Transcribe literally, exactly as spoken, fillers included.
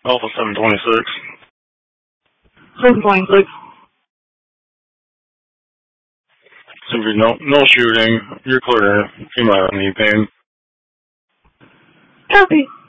Alpha seven twenty-six. seven twenty-six. Simply no, no shooting. You're clear. You might have any pain. Copy.